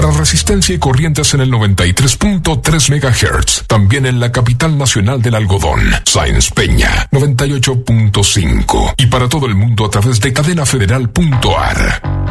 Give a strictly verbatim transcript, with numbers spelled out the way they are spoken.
Para Resistencia y Corrientes en el noventa y tres punto tres megahertz. También en la capital nacional del algodón, Sáenz Peña, noventa y ocho punto cinco. Y para todo el mundo a través de cadena federal punto a r.